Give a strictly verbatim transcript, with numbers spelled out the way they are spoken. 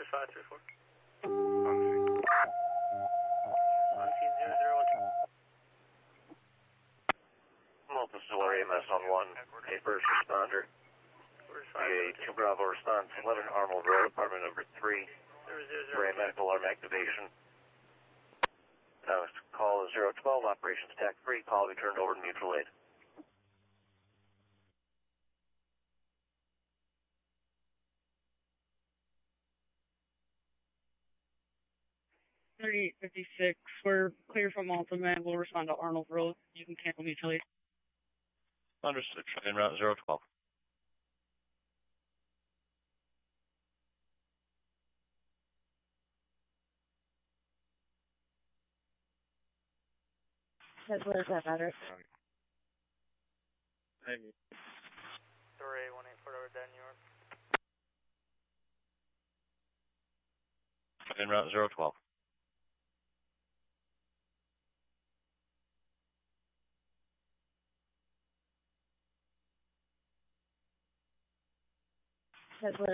Cirrus five three four. Monkey zero zero one two. Multiple Solar A M S on one, a first responder. A two Bravo response, eleven Arnold Road, apartment number three. For a medical alarm activation. Now, call zero twelve, operations attack free, call be turned over to mutual aid. thirty-eight fifty-six, we're clear from Ultimate. We'll respond to Arnold Road. You can cancel mutual aid. Understood. En route zero twelve. What does that matter? three one eight four over Dan York. En route zero twelve. What